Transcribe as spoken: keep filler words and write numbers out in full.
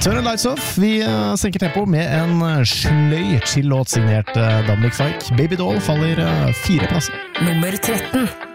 Turn the Lights Off. Vi senker tempo med en sløy chill-låt signert Dominic Fike. Baby Doll faller fire plasser. Nummer tretten.